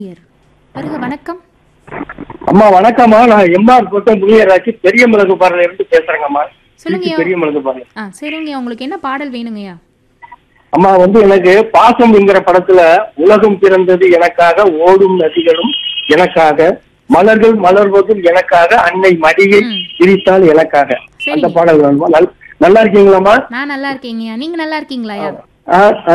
வருக வணக்கம். அம்மா வணக்கம்மா. நான் எம்ஆர் கோட்டம் புளியராட்சி பெரிய மிளகு பாறையில இருந்து பேசுறேங்கம்மா. சொல்லுங்கய்யா. பெரிய மிளகு பாறை. சரிங்கய்யா, உங்களுக்கு என்ன பாடல் வேணுங்கய்யா? அம்மா எனக்கு பாசம் என்கிற படத்துல உலகம் பிறந்தது எனக்காக, ஓடும் நதிகளும் எனக்காக, மலர்கள் மலர்வதும் எனக்காக, அன்னை மடியை பிரித்தால் எனக்காக, அந்த சரிங்க. பாடல் வேணுமா? நல்லா இருக்கீங்களாம்மா? நான் நல்லா இருக்கேங்கய்யா. நீங்க நல்லா இருக்கீங்களாயா? ஆ,